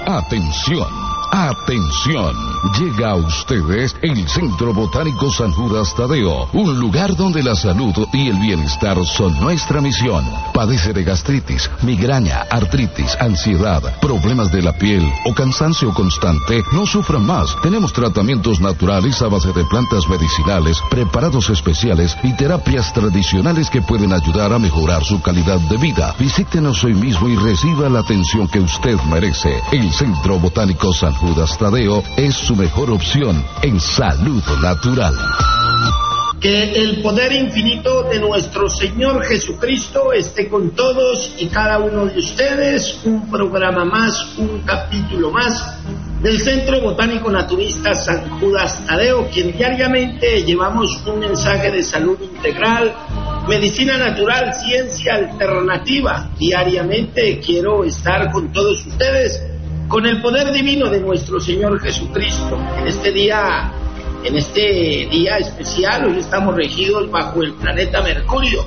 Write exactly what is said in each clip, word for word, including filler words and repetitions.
Atención, atención. Llega a ustedes el Centro Botánico San Judas Tadeo, un lugar donde la salud y el bienestar son nuestra misión. Padece de gastritis, migraña, artritis, ansiedad, problemas de la piel o cansancio constante. No sufran más. Tenemos tratamientos naturales a base de plantas medicinales, preparados especiales y terapias tradicionales que pueden ayudar a mejorar su calidad de vida. Visítenos hoy mismo y reciba la atención que usted merece. El Centro Botánico San Judas Tadeo es su mejor opción en salud natural. Que el poder infinito de nuestro Señor Jesucristo esté con todos y cada uno de ustedes. Un programa más, un capítulo más del Centro Botánico Naturista San Judas Tadeo, quien diariamente llevamos un mensaje de salud integral, medicina natural, ciencia alternativa. Diariamente quiero estar con todos ustedes con el poder divino de nuestro Señor Jesucristo. En este día, en este día especial, hoy estamos regidos bajo el planeta Mercurio.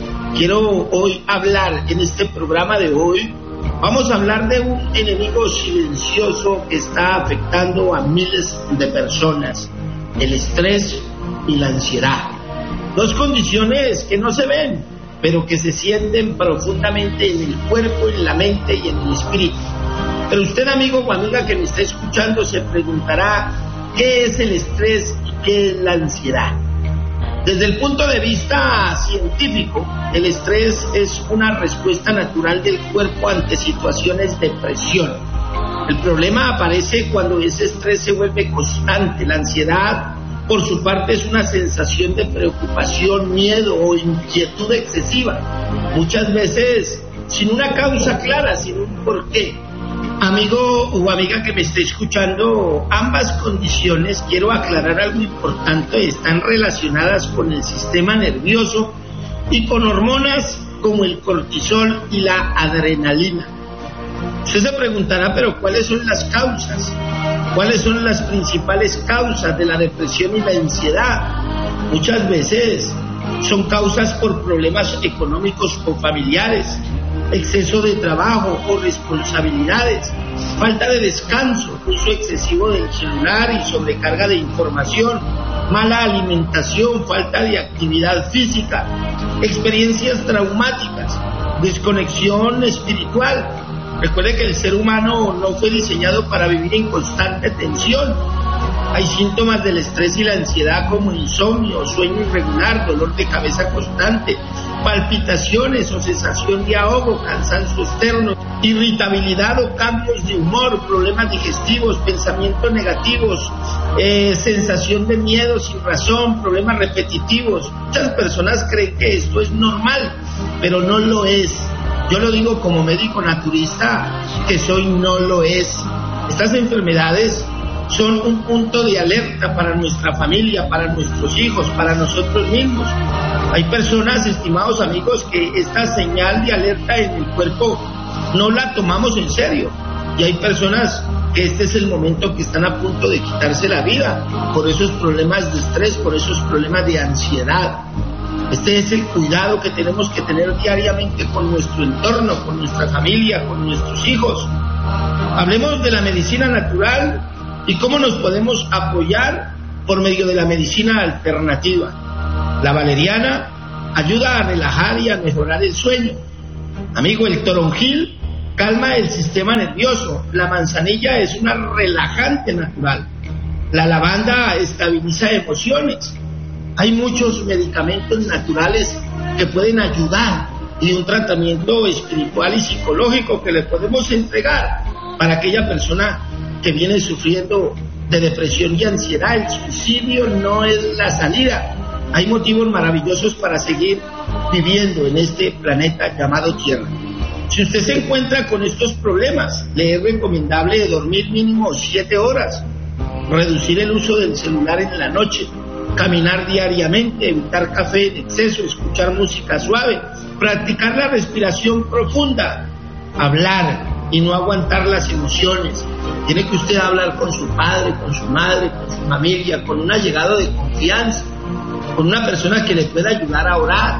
Quiero hoy hablar, en este programa de hoy, vamos a hablar de un enemigo silencioso que está afectando a miles de personas: el estrés y la ansiedad. Dos condiciones que no se ven, pero que se sienten profundamente en el cuerpo, en la mente y en el espíritu. Pero usted, amigo o amiga que me está escuchando, se preguntará: ¿qué es el estrés y qué es la ansiedad? Desde el punto de vista científico, el estrés es una respuesta natural del cuerpo ante situaciones de presión. El problema aparece cuando ese estrés se vuelve constante. La ansiedad, por su parte, es una sensación de preocupación, miedo o inquietud excesiva, muchas veces sin una causa clara, sin un porqué. Amigo o amiga que me esté escuchando, ambas condiciones, quiero aclarar algo importante, están relacionadas con el sistema nervioso y con hormonas como el cortisol y la adrenalina. Usted se preguntará, pero ¿cuáles son las causas? ¿Cuáles son las principales causas de la depresión y la ansiedad? Muchas veces son causas por problemas económicos o familiares, exceso de trabajo o responsabilidades, falta de descanso, uso excesivo del celular y sobrecarga de información, mala alimentación, falta de actividad física, experiencias traumáticas, desconexión espiritual. Recuerde que el ser humano no fue diseñado para vivir en constante tensión. Hay síntomas del estrés y la ansiedad como insomnio, sueño irregular, dolor de cabeza constante, palpitaciones o sensación de ahogo, cansancio externo, irritabilidad o cambios de humor, problemas digestivos, pensamientos negativos, eh, sensación de miedo sin razón, problemas repetitivos. Muchas personas creen que esto es normal, pero no lo es. Yo lo digo como médico naturista que soy, no lo es. Estas enfermedades son un punto de alerta para nuestra familia, para nuestros hijos, para nosotros mismos. Hay personas, estimados amigos, que esta señal de alerta en el cuerpo no la tomamos en serio. Y hay personas que este es el momento que están a punto de quitarse la vida por esos problemas de estrés, por esos problemas de ansiedad. Este es el cuidado que tenemos que tener diariamente con nuestro entorno, con nuestra familia, con nuestros hijos. Hablemos de la medicina natural y cómo nos podemos apoyar por medio de la medicina alternativa. La valeriana ayuda a relajar y a mejorar el sueño. Amigo, el toronjil calma el sistema nervioso. La manzanilla es una relajante natural. La lavanda estabiliza emociones. Hay muchos medicamentos naturales que pueden ayudar y un tratamiento espiritual y psicológico que le podemos entregar para aquella persona que viene sufriendo de depresión y ansiedad. El suicidio no es la salida. Hay motivos maravillosos para seguir viviendo en este planeta llamado Tierra. Si usted se encuentra con estos problemas, le es recomendable dormir mínimo siete horas, reducir el uso del celular en la noche, caminar diariamente, evitar café en exceso, escuchar música suave, practicar la respiración profunda, hablar y no aguantar las emociones. Tiene que usted hablar con su padre, con su madre, con su familia, con un allegado de confianza, con una persona que le pueda ayudar a orar.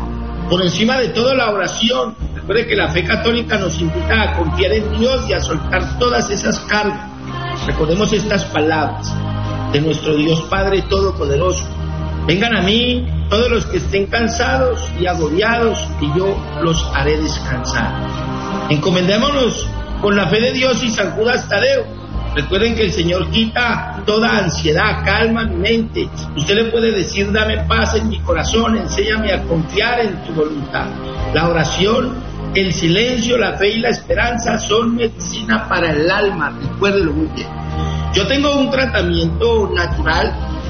Por encima de todo, la oración. Recuerde que la fe católica nos invita a confiar en Dios y a soltar todas esas cargas. Recordemos estas palabras de nuestro Dios Padre Todopoderoso. Vengan a mí todos los que estén cansados y agobiados, y yo los haré descansar. Encomendémonos con la fe de Dios y San Judas Tadeo. Recuerden que el Señor quita toda ansiedad, calma mi mente. Usted le puede decir, dame paz en mi corazón, enséñame a confiar en tu voluntad. La oración, el silencio, la fe y la esperanza son medicina para el alma, recuérdelo muy bien. Yo tengo un tratamiento natural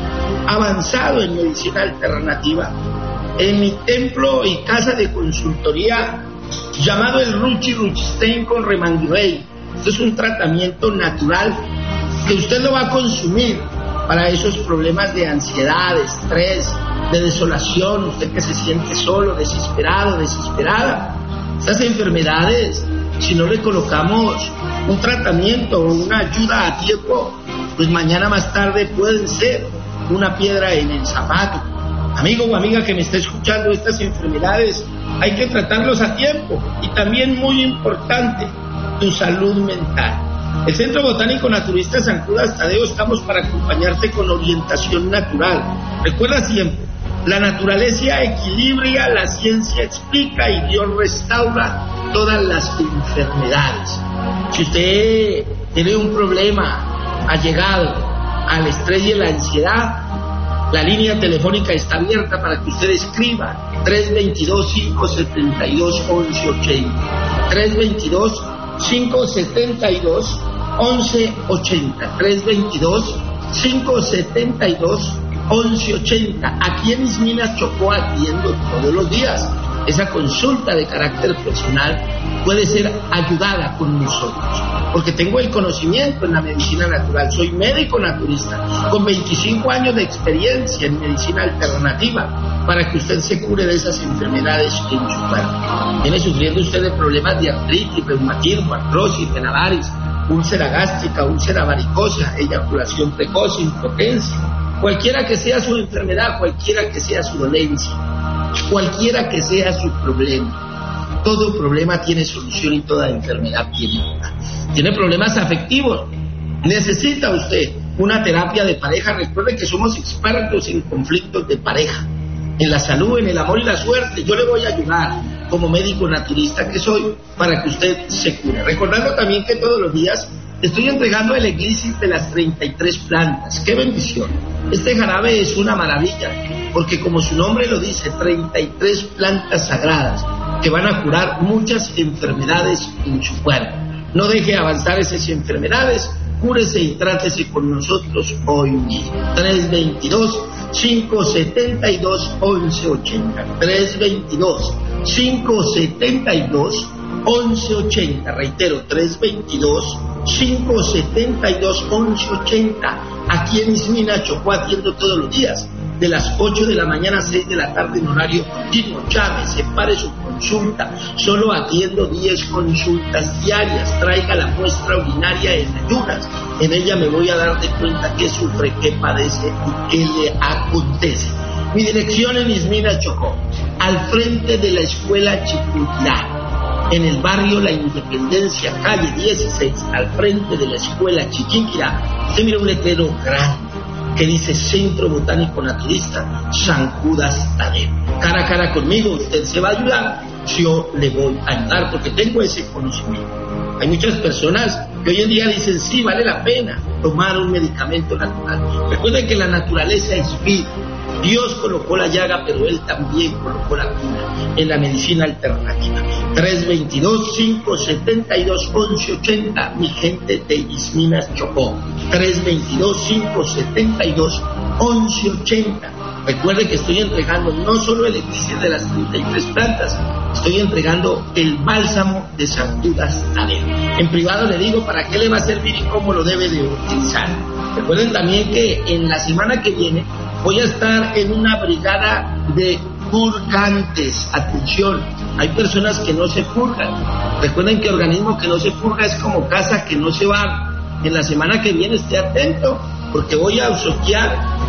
avanzado en medicina alternativa en mi templo y casa de consultoría llamado el Ruchi Ruchstein con Remanguirrey. Esto es un tratamiento natural que usted lo va a consumir para esos problemas de ansiedad, de estrés, de desolación, usted que se siente solo, desesperado, desesperada. Estas enfermedades, si no le colocamos un tratamiento o una ayuda a tiempo, pues mañana más tarde pueden ser una piedra en el zapato. Amigo o amiga que me está escuchando, estas enfermedades hay que tratarlos a tiempo. Y también muy importante, tu salud mental. El Centro Botánico Naturista San Judas Tadeo estamos para acompañarte con orientación natural. Recuerda siempre, la naturaleza equilibra, la ciencia explica y Dios restaura todas las enfermedades. Si usted tiene un problema allegado al estrés y a la ansiedad, la línea telefónica está abierta para que usted escriba tres dos dos, cinco siete dos, once ochenta. tres dos dos, cinco siete dos, once ochenta. tres dos dos, cinco siete dos, once ochenta. Aquí en Isminas Chocó atiendo todos los días. Esa consulta de carácter personal puede ser ayudada con nosotros, porque tengo el conocimiento en la medicina natural. Soy médico naturista con veinticinco años de experiencia en medicina alternativa para que usted se cure de esas enfermedades en su cuerpo. Viene sufriendo usted de problemas de artritis, reumatismo, artrosis, venadaris, úlcera gástrica, úlcera varicosa, eyaculación precoz, impotencia. Cualquiera que sea su enfermedad, cualquiera que sea su dolencia, cualquiera que sea su problema, todo problema tiene solución y toda enfermedad tiene cura. Tiene problemas afectivos, necesita usted una terapia de pareja. Recuerde que somos expertos en conflictos de pareja, en la salud, en el amor y la suerte. Yo le voy a ayudar como médico naturista que soy para que usted se cure. Recordando también que todos los días estoy entregando el Eclipsis de las treinta y tres plantas. ¡Qué bendición! Este jarabe es una maravilla, porque como su nombre lo dice, treinta y tres plantas sagradas que van a curar muchas enfermedades en su cuerpo. No deje avanzar esas enfermedades, cúrese y trátese con nosotros hoy mismo. tres dos dos, cinco siete dos, once ochenta. tres dos dos, cinco siete dos, once ochenta. Reitero, tres dos dos, cinco siete dos, once ochenta. Aquí en Ismina Chocó atiendo todos los días, de las ocho de la mañana a seis de la tarde en horario continuo. Llame, separe su consulta. Solo atiendo diez consultas diarias. Traiga la muestra urinaria en ayunas. En ella me voy a dar de cuenta qué sufre, qué padece y qué le acontece. Mi dirección en Ismina Chocó, al frente de la escuela Chiquinquirá, en el barrio La Independencia, calle dieciséis, al frente de la escuela Chiquinquirá. Usted mira un letrero grande que dice Centro Botánico Naturista San Judas Tadeo. Cara a cara conmigo usted se va a ayudar, yo le voy a ayudar porque tengo ese conocimiento. Hay muchas personas que hoy en día dicen sí, vale la pena tomar un medicamento natural. Recuerden que la naturaleza es vida. Dios colocó la llaga, pero Él también colocó la cura en la medicina alternativa. tres dos dos, cinco siete dos, once ochenta, mi gente de Isminas Chocó. tres dos dos, cinco siete dos, once ochenta. Recuerde que estoy entregando no solo el elixir de las treinta y tres plantas, estoy entregando el bálsamo de San Judas Tadeo. En privado le digo para qué le va a servir y cómo lo debe de utilizar. Recuerden también que en la semana que viene voy a estar en una brigada de purgantes. Atención, hay personas que no se purgan. Recuerden que organismo que no se purga es como casa que no se va. En la semana que viene esté atento, porque voy a obsequiar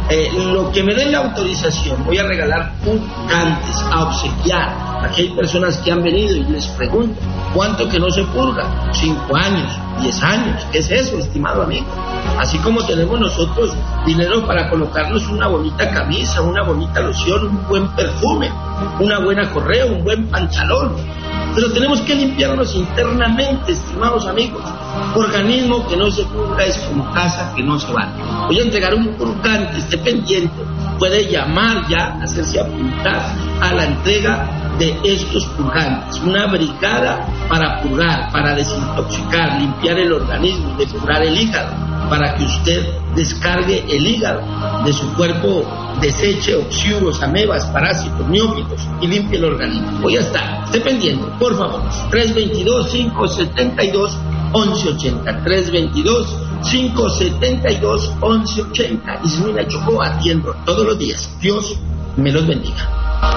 Eh, lo que me den la autorización, voy a regalar purgantes, a obsequiar. Aquí hay personas que han venido y les pregunto, ¿cuánto que no se purga? Cinco años, diez años, ¿qué es eso, estimado amigo? Así como tenemos nosotros dinero para colocarnos una bonita camisa, una bonita loción, un buen perfume, una buena correa, un buen pantalón. Pero tenemos que limpiarnos internamente, estimados amigos. Organismo que no se purga es como casa que no se va. Voy a entregar un purgante, esté pendiente. Puede llamar ya, hacerse apuntar a la entrega de estos purgantes. Una brigada para purgar, para desintoxicar, limpiar el organismo, depurar el hígado, para que usted descargue el hígado de su cuerpo, deseche oxiuros, amebas, parásitos, neófitos y limpie el organismo. Voy a estar, esté pendiente, por favor. tres dos dos, cinco siete dos, once ochenta, tres dos dos, cinco siete dos, once ochenta. Ismina Chocó, atiendo todos los días. Dios me los bendiga.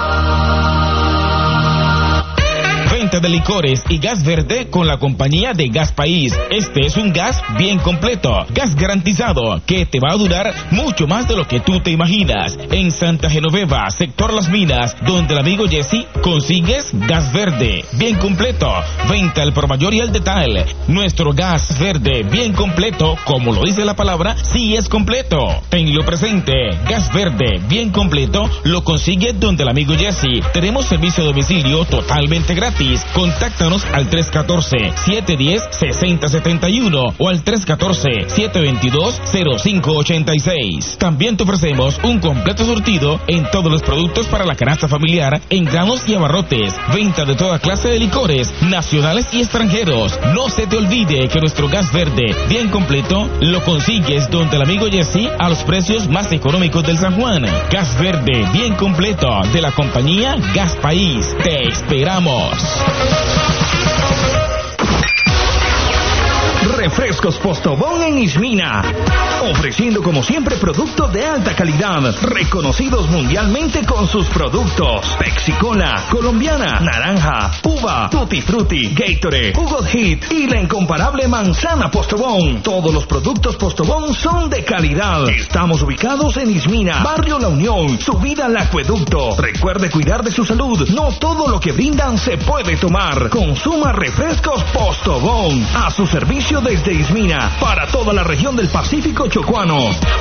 Venta de licores y gas verde con la compañía de Gas País. Este es un gas bien completo, gas garantizado que te va a durar mucho más de lo que tú te imaginas. En Santa Genoveva, sector Las Minas, donde el amigo Jesse, consigues gas verde bien completo. Venta al por mayor y al detalle. Nuestro gas verde bien completo, como lo dice la palabra, sí es completo. Tenlo presente, gas verde bien completo lo consigue donde el amigo Jesse. Tenemos servicio a domicilio totalmente gratis. Contáctanos al tres uno cuatro, siete uno cero, seis cero siete uno o al tres uno cuatro, siete dos dos, cero cinco ocho seis. También te ofrecemos un completo surtido en todos los productos para la canasta familiar, en granos y abarrotes. Venta de toda clase de licores, nacionales y extranjeros. No se te olvide que nuestro gas verde bien completo lo consigues donde el amigo Jesse a los precios más económicos del San Juan. Gas verde bien completo de la compañía Gas País. Te esperamos. Refrescos Postobón en Ismina, ofreciendo como siempre productos de alta calidad, reconocidos mundialmente con sus productos: Pepsi Cola, colombiana, naranja, uva, Tutti Frutti, Gatorade, Jugo Hit y la incomparable manzana Postobón. Todos los productos Postobón son de calidad. Estamos ubicados en Ismina, Barrio La Unión, subida al acueducto. Recuerde cuidar de su salud, no todo lo que brindan se puede tomar. Consuma refrescos Postobón, a su servicio desde Ismina, para toda la región del Pacífico chocuano.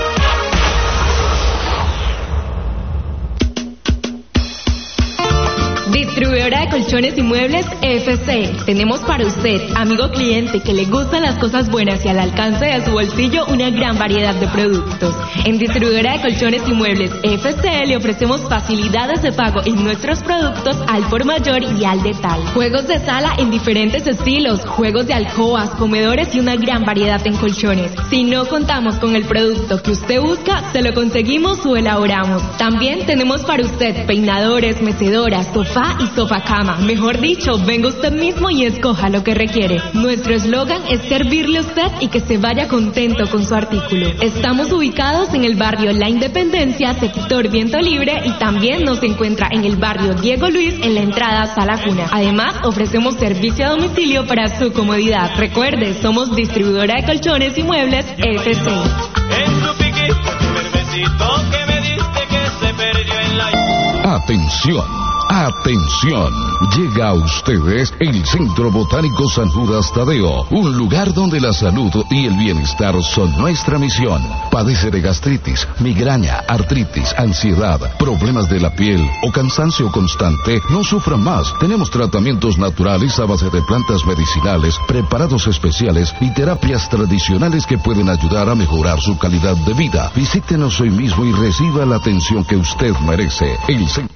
Distribuidora de colchones y muebles F C. Tenemos para usted, amigo cliente, que le gustan las cosas buenas y al alcance de su bolsillo, una gran variedad de productos. En Distribuidora de colchones y muebles F C le ofrecemos facilidades de pago en nuestros productos al por mayor y al detalle. Juegos de sala en diferentes estilos, juegos de alcobas, comedores y una gran variedad en colchones. Si no contamos con el producto que usted busca, se lo conseguimos o elaboramos. También tenemos para usted peinadores, mecedoras, sofá y sofá cama. Mejor dicho, venga usted mismo y escoja lo que requiere. Nuestro eslogan es servirle a usted y que se vaya contento con su artículo. Estamos ubicados en el barrio La Independencia, sector Viento Libre, y también nos encuentra en el barrio Diego Luis, en la entrada Sala Cuna. Además, ofrecemos servicio a domicilio para su comodidad. Recuerde, somos distribuidora de colchones y muebles F C. En tu piquito, cervecito que me diste que se perdió en la... Atención. Atención, llega a ustedes el Centro Botánico San Judas Tadeo, un lugar donde la salud y el bienestar son nuestra misión. Padece de gastritis, migraña, artritis, ansiedad, problemas de la piel o cansancio constante, no sufra más. Tenemos tratamientos naturales a base de plantas medicinales, preparados especiales y terapias tradicionales que pueden ayudar a mejorar su calidad de vida. Visítenos hoy mismo y reciba la atención que usted merece. El Centro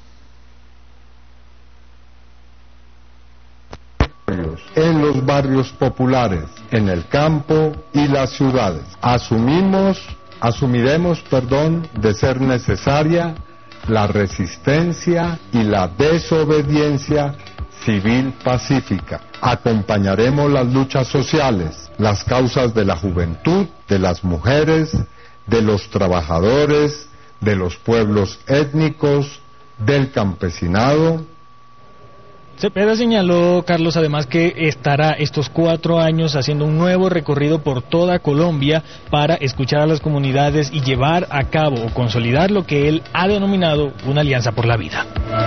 en los barrios populares, en el campo y las ciudades. Asumimos, asumiremos, perdón, de ser necesaria la resistencia y la desobediencia civil pacífica. Acompañaremos las luchas sociales, las causas de la juventud, de las mujeres, de los trabajadores, de los pueblos étnicos, del campesinado. Cepeda señaló, Carlos, además que estará estos cuatro años haciendo un nuevo recorrido por toda Colombia para escuchar a las comunidades y llevar a cabo o consolidar lo que él ha denominado una alianza por la vida.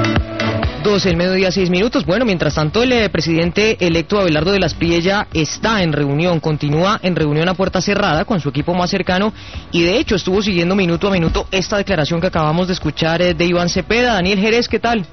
doce, el mediodía, seis minutos. Bueno, mientras tanto, el eh, presidente electo Abelardo de la Espriella está en reunión, continúa en reunión a puerta cerrada con su equipo más cercano y de hecho estuvo siguiendo minuto a minuto esta declaración que acabamos de escuchar eh, de Iván Cepeda. Daniel Jerez, ¿qué tal?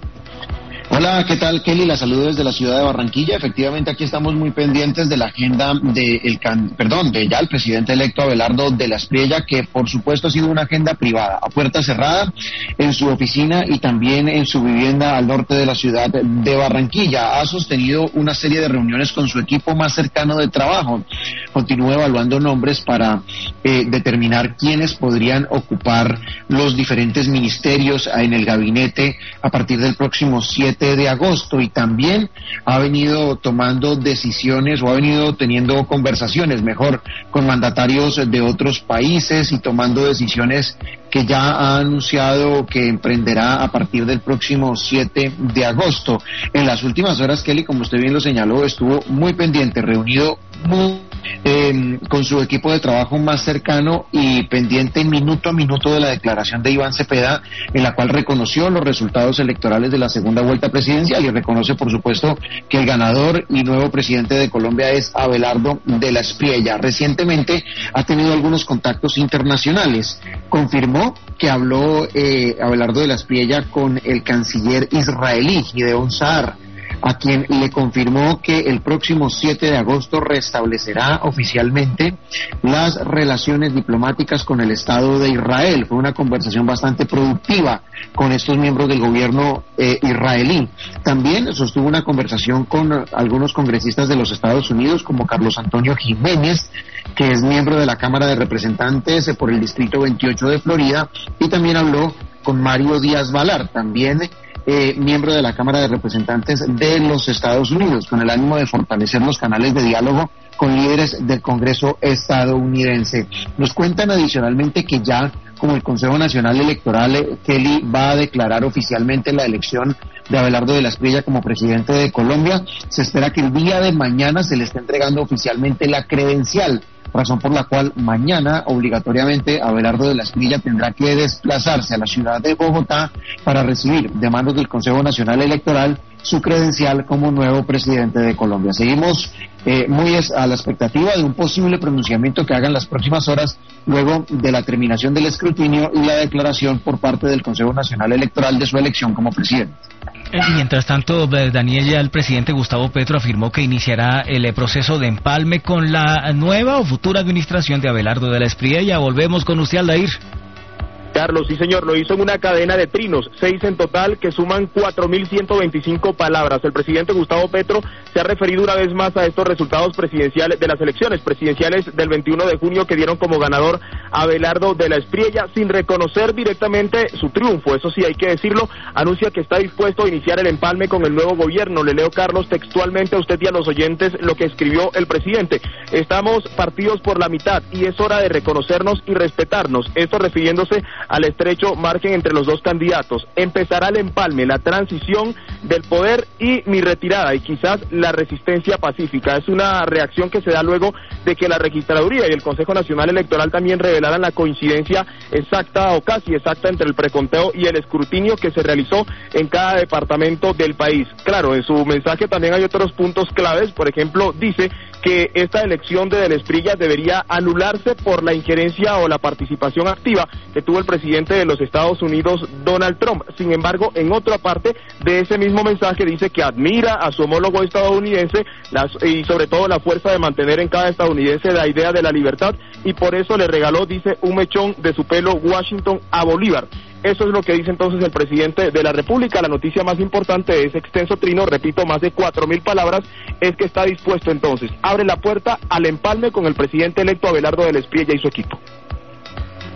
Hola, ¿qué tal, Kelly? La saludo desde la ciudad de Barranquilla. Efectivamente, aquí estamos muy pendientes de la agenda de el can... perdón, de ya el presidente electo Abelardo de la Espriella, que por supuesto ha sido una agenda privada, a puerta cerrada, en su oficina y también en su vivienda al norte de la ciudad de Barranquilla. Ha sostenido una serie de reuniones con su equipo más cercano de trabajo. Continúa evaluando nombres para eh, determinar quiénes podrían ocupar los diferentes ministerios en el gabinete a partir del próximo siete de agosto, y también ha venido tomando decisiones o ha venido teniendo conversaciones mejor con mandatarios de otros países y tomando decisiones que ya ha anunciado que emprenderá a partir del próximo siete de agosto. En las últimas horas, Kelly, como usted bien lo señaló, estuvo muy pendiente, reunido muy, eh, con su equipo de trabajo más cercano y pendiente minuto a minuto de la declaración de Iván Cepeda, en la cual reconoció los resultados electorales de la segunda vuelta presidencial y reconoce, por supuesto, que el ganador y nuevo presidente de Colombia es Abelardo de la Espriella. Recientemente ha tenido algunos contactos internacionales. Confirmó que habló eh, Abelardo de la Espriella con el canciller israelí Gideon Saar, a quien le confirmó que el próximo siete de agosto restablecerá oficialmente las relaciones diplomáticas con el Estado de Israel. Fue una conversación bastante productiva con estos miembros del gobierno eh, israelí. También sostuvo una conversación con algunos congresistas de los Estados Unidos, como Carlos Antonio Jiménez, que es miembro de la Cámara de Representantes eh, por el Distrito veintiocho de Florida, y también habló con Mario Díaz-Balart, también Eh, miembro de la Cámara de Representantes de los Estados Unidos, con el ánimo de fortalecer los canales de diálogo con líderes del Congreso estadounidense. Nos cuentan adicionalmente que ya, como el Consejo Nacional Electoral, eh, Kelly, va a declarar oficialmente la elección de Abelardo de la Espriella como presidente de Colombia, se espera que el día de mañana se le esté entregando oficialmente la credencial, razón por la cual mañana obligatoriamente Abelardo de la Espriella tendrá que desplazarse a la ciudad de Bogotá para recibir de manos del Consejo Nacional Electoral su credencial como nuevo presidente de Colombia. Seguimos eh, muy a la expectativa de un posible pronunciamiento que hagan las próximas horas luego de la terminación del escrutinio y la declaración por parte del Consejo Nacional Electoral de su elección como presidente. Mientras tanto, Daniel, ya el presidente Gustavo Petro afirmó que iniciará el proceso de empalme con la nueva o futura administración de Abelardo de la Espriella. Volvemos con usted, Aldair. Carlos, sí señor, lo hizo en una cadena de trinos, seis en total, que suman cuatro mil ciento veinticinco palabras. El presidente Gustavo Petro se ha referido una vez más a estos resultados presidenciales de las elecciones presidenciales del veintiuno de junio que dieron como ganador a Abelardo de la Espriella, sin reconocer directamente su triunfo. Eso sí, hay que decirlo, anuncia que está dispuesto a iniciar el empalme con el nuevo gobierno. Le leo, Carlos, textualmente a usted y a los oyentes lo que escribió el presidente. Estamos partidos por la mitad y es hora de reconocernos y respetarnos. Esto refiriéndose al estrecho margen entre los dos candidatos. Empezará el empalme, la transición del poder y mi retirada, y quizás la resistencia pacífica. Es una reacción que se da luego de que la Registraduría y el Consejo Nacional Electoral también revelaran la coincidencia exacta o casi exacta entre el preconteo y el escrutinio que se realizó en cada departamento del país. Claro, en su mensaje también hay otros puntos claves. Por ejemplo, dice que esta elección de De la Espriella debería anularse por la injerencia o la participación activa que tuvo el presidente de los Estados Unidos, Donald Trump. Sin embargo, en otra parte de ese mismo mensaje dice que admira a su homólogo estadounidense las, y sobre todo la fuerza de mantener en cada estadounidense la idea de la libertad, y por eso le regaló, dice, un mechón de su pelo Washington a Bolívar. Eso es lo que dice entonces el presidente de la República. La noticia más importante de ese extenso trino, repito, más de cuatro mil palabras, es que está dispuesto entonces, abre la puerta al empalme con el presidente electo Abelardo de la Espriella y su equipo.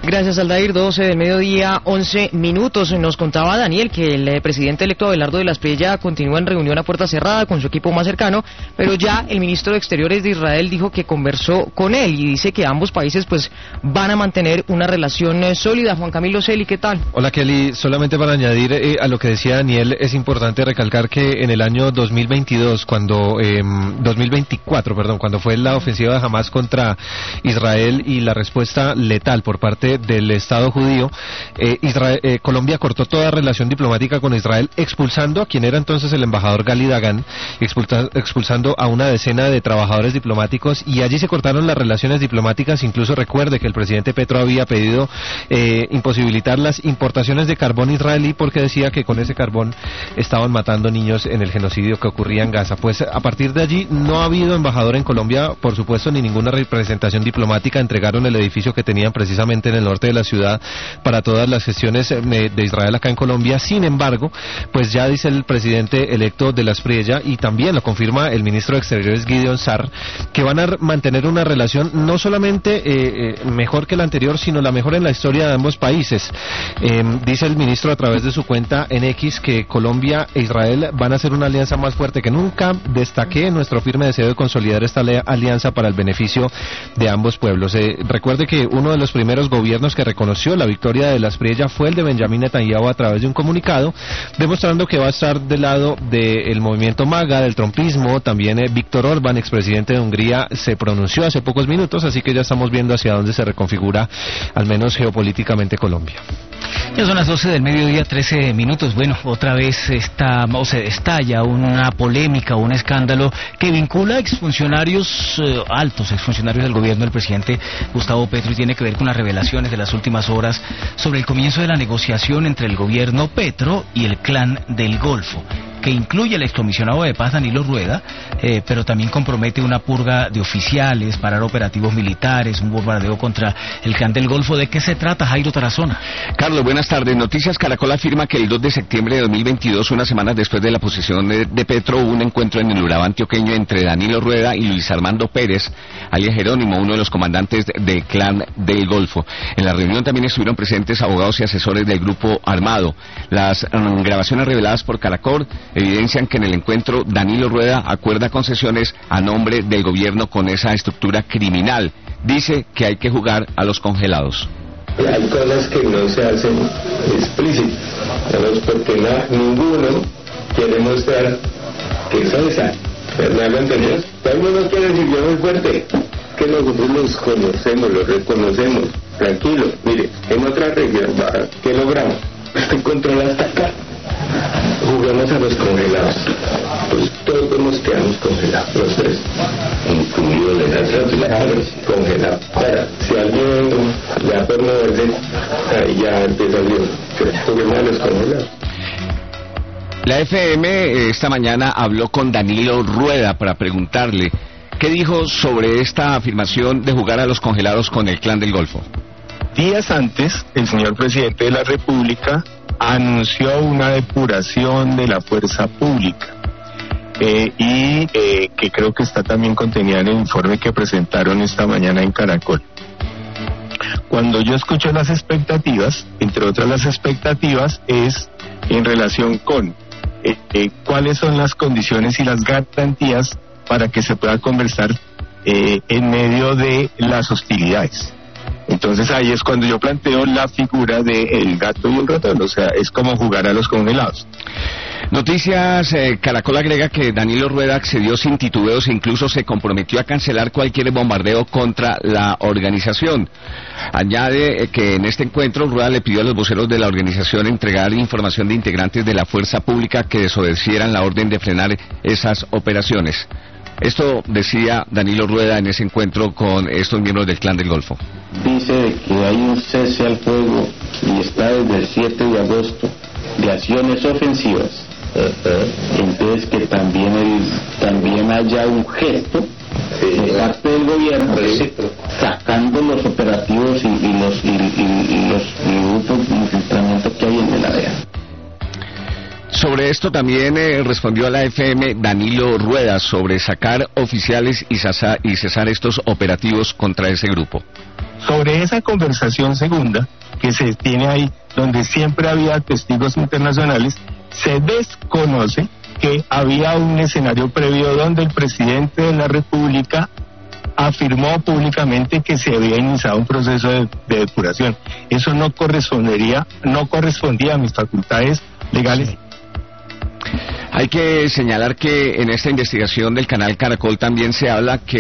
Gracias, Aldair. doce del mediodía, once minutos. Nos contaba Daniel que el eh, presidente electo Abelardo de la Espriella continúa en reunión a puerta cerrada con su equipo más cercano, pero ya el ministro de Exteriores de Israel dijo que conversó con él y dice que ambos países pues van a mantener una relación eh, sólida. Juan Camilo Celi, ¿qué tal? Hola, Kelly. Solamente para añadir eh, a lo que decía Daniel, es importante recalcar que en el año dos mil veintidós, cuando eh, dos mil veinticuatro, perdón, cuando fue la ofensiva de Hamas contra Israel y la respuesta letal por parte del Estado judío, eh, Israel, eh, Colombia cortó toda relación diplomática con Israel, expulsando a quien era entonces el embajador Gali Dagan, expulsa, expulsando a una decena de trabajadores diplomáticos, y allí se cortaron las relaciones diplomáticas. Incluso recuerde que el presidente Petro había pedido eh, imposibilitar las importaciones de carbón israelí porque decía que con ese carbón estaban matando niños en el genocidio que ocurría en Gaza. Pues a partir de allí no ha habido embajador en Colombia, por supuesto, ni ninguna representación diplomática. Entregaron el edificio que tenían precisamente en el norte de la ciudad para todas las gestiones de Israel acá en Colombia. Sin embargo, pues ya dice el presidente electo de la Espriella, y también lo confirma el ministro de Exteriores Gideon Sar, que van a mantener una relación no solamente eh, eh, mejor que la anterior, sino la mejor en la historia de ambos países. Eh, dice el ministro a través de su cuenta en X que Colombia e Israel van a hacer una alianza más fuerte que nunca. Destaqué nuestro firme deseo de consolidar esta alianza para el beneficio de ambos pueblos. Eh, recuerde que uno de los primeros gobiernos que reconoció la victoria de la Espriella fue el de Benjamín Netanyahu a través de un comunicado, demostrando que va a estar del lado del movimiento MAGA, del trumpismo. También eh, Víctor Orbán, expresidente de Hungría, se pronunció hace pocos minutos, así que ya estamos viendo hacia dónde se reconfigura, al menos geopolíticamente, Colombia. Ya son las doce del mediodía, trece minutos. Bueno, otra vez está, o se estalla una polémica, un escándalo que vincula a exfuncionarios eh, altos, exfuncionarios del gobierno del presidente Gustavo Petro, y tiene que ver con las revelaciones de las últimas horas sobre el comienzo de la negociación entre el gobierno Petro y el Clan del Golfo, que incluye al excomisionado de paz Danilo Rueda, eh, pero también compromete una purga de oficiales, parar operativos militares, un bombardeo contra el Clan del Golfo. ¿De qué se trata, Jairo Tarazona? Carlos, buenas tardes. Noticias Caracol afirma que el dos de septiembre de dos mil veintidós, unas semanas después de la posesión de, de Petro, hubo un encuentro en el Urabá antioqueño entre Danilo Rueda y Luis Armando Pérez, alias Jerónimo, uno de los comandantes del Clan del Golfo. En la reunión también estuvieron presentes abogados y asesores del grupo armado. Las um, grabaciones reveladas por Caracol evidencian que en el encuentro Danilo Rueda acuerda concesiones a nombre del gobierno con esa estructura criminal. Dice que hay que jugar a los congelados. Hay cosas que no se hacen explícitas, porque no, ninguno quiere mostrar que es esa. ¿Me hago entender? Todo el mundo quiere decir yo muy fuerte, que nosotros los conocemos, los reconocemos. Tranquilo, mire, en otra región, ¿qué logramos? Este control hasta acá. Jugamos a los congelados, pues todos nos quedamos congelados, los tres, incluido de las relaciones congelados. Ahora, si alguien ya por moverse, ahí ya empieza a juguemos a los congelados. La F M esta mañana habló con Danilo Rueda para preguntarle qué dijo sobre esta afirmación de jugar a los congelados con el Clan del Golfo. Días antes, el señor presidente de la República anunció una depuración de la fuerza pública eh, y eh, que creo que está también contenida en el informe que presentaron esta mañana en Caracol. Cuando yo escucho las expectativas, entre otras las expectativas es en relación con eh, eh, cuáles son las condiciones y las garantías para que se pueda conversar eh, en medio de las hostilidades. Entonces ahí es cuando yo planteo la figura del gato y el ratón, o sea, es como jugar a los congelados. Noticias eh, Caracol agrega que Danilo Rueda accedió sin titubeos e incluso se comprometió a cancelar cualquier bombardeo contra la organización. Añade eh, que en este encuentro Rueda le pidió a los voceros de la organización entregar información de integrantes de la fuerza pública que desobedecieran la orden de frenar esas operaciones. Esto decía Danilo Rueda en ese encuentro con estos miembros del Clan del Golfo. Dice que hay un cese al fuego y está desde el siete de agosto de acciones ofensivas. Uh-huh. Entonces que también el, también haya un gesto de parte del gobierno sí. sacando los operativos y, y los y, y, y los grupos de infiltramiento que hay en el área. Sobre esto también eh, respondió a la F M Danilo Rueda sobre sacar oficiales y, sasa, y cesar estos operativos contra ese grupo. Sobre esa conversación segunda que se tiene ahí, donde siempre había testigos internacionales, se desconoce que había un escenario previo donde el presidente de la República afirmó públicamente que se había iniciado un proceso de, de depuración. Eso no correspondería, no correspondía a mis facultades legales. Hay que señalar que en esta investigación del canal Caracol también se habla que